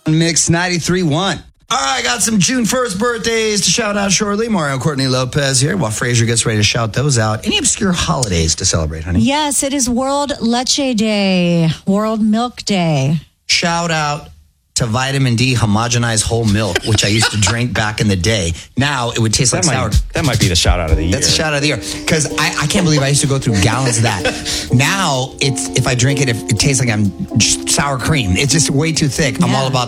Mix 93.1. All right, got some June 1st birthdays to shout out shortly. Mario Courtney Lopez here while Fraser gets ready to shout those out. Any obscure holidays to celebrate, honey? Yes, it is World Leche Day, World Milk Day. Shout out to vitamin D homogenized whole milk, which I used to drink back in the day. Now it would taste like sour. That might be the shout out of the year. That's a shout out of the year. Because I can't believe I used to go through gallons of that. Now, if I drink it, it tastes like I'm just sour cream. It's just way too thick. I'm all about